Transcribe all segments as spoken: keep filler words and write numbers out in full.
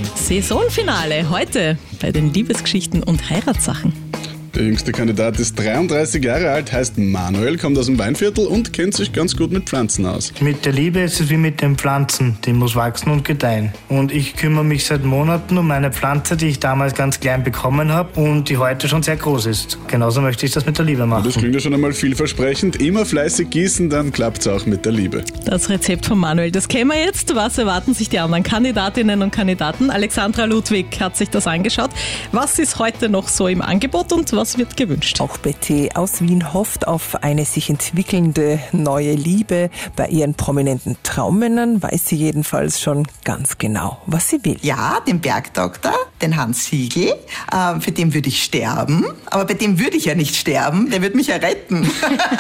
Saisonfinale heute bei den Liebesgeschichten und Heiratssachen. Der jüngste Kandidat ist dreiunddreißig Jahre alt, heißt Manuel, kommt aus dem Weinviertel und kennt sich ganz gut mit Pflanzen aus. Mit der Liebe ist es wie mit den Pflanzen, die muss wachsen und gedeihen. Und ich kümmere mich seit Monaten um eine Pflanze, die ich damals ganz klein bekommen habe und die heute schon sehr groß ist. Genauso möchte ich das mit der Liebe machen. Das klingt ja schon einmal vielversprechend. Immer fleißig gießen, dann klappt es auch mit der Liebe. Das Rezept von Manuel, das kennen wir jetzt. Was erwarten sich die anderen Kandidatinnen und Kandidaten? Alexandra Ludwig hat sich das angeschaut. Was ist heute noch so im Angebot und was wird gewünscht? Auch Betty aus Wien hofft auf eine sich entwickelnde neue Liebe. Bei ihren prominenten Traummännern weiß sie jedenfalls schon ganz genau, was sie will. Ja, den Bergdoktor, den Hans Siegel, äh, für den würde ich sterben. Aber bei dem würde ich ja nicht sterben, der würde mich ja retten.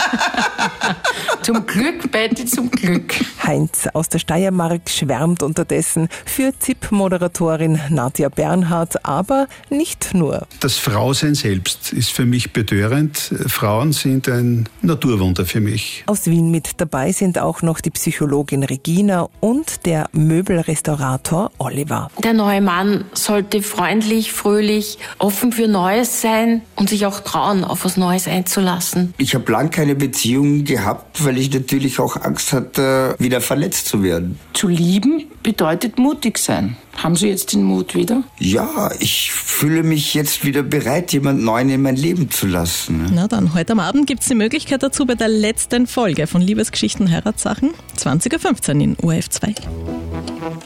Zum Glück, Betty, zum Glück. Heinz aus der Steiermark schwärmt unterdessen für Z I P-Moderatorin Nadja Bernhardt, aber nicht nur. Das Frausein selbst ist für mich betörend. Frauen sind ein Naturwunder für mich. Aus Wien mit dabei sind auch noch die Psychologin Regina und der Möbelrestaurator Oliver. Der neue Mann sollte freundlich, fröhlich, offen für Neues sein und sich auch trauen, auf was Neues einzulassen. Ich habe lang keine Beziehung gehabt, weil ich natürlich auch Angst hatte, wieder verletzt zu werden. Zu lieben bedeutet mutig sein. Haben Sie jetzt den Mut wieder? Ja, ich fühle mich jetzt wieder bereit, jemand Neuen in mein Leben zu lassen. Na dann, heute am Abend gibt es die Möglichkeit dazu bei der letzten Folge von Liebesgeschichten Heiratssachen, zwanzig Uhr fünfzehn in O R F zwei.